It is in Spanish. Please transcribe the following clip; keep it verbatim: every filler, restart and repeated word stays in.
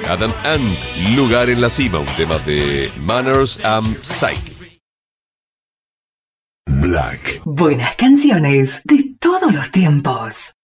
Adam Ant, Lugar en la Cima, un tema de Manners and Psyche. Black. Buenas canciones de todos los tiempos.